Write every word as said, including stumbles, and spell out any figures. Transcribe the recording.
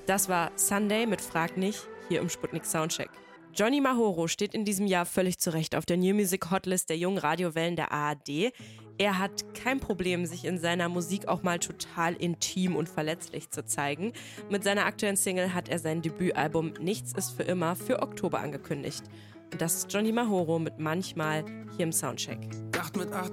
Das war Sunday mit Frag nicht, hier im Sputnik Soundcheck. Johnny Mahoro steht in diesem Jahr völlig zu Recht auf der New Music Hotlist der jungen Radiowellen der A R D. Er hat kein Problem, sich in seiner Musik auch mal total intim und verletzlich zu zeigen. Mit seiner aktuellen Single hat er sein Debütalbum Nichts ist für immer für Oktober angekündigt. Und das ist Johnny Mahoro mit Manchmal hier im Soundcheck. Nacht mit acht